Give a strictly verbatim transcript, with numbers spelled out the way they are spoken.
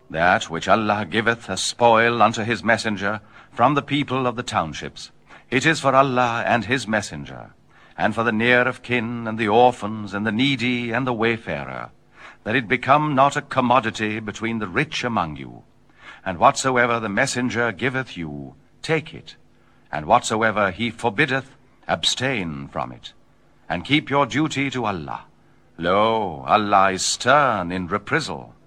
That which Allah giveth as spoil unto his messenger from the people of the townships, it is for Allah and his messenger, and for the near of kin, and the orphans, and the needy, and the wayfarer, that it become not a commodity between the rich among you. And whatsoever the messenger giveth you, take it, and whatsoever he forbiddeth, abstain from it, and keep your duty to Allah. Lo, Allah is stern in reprisal.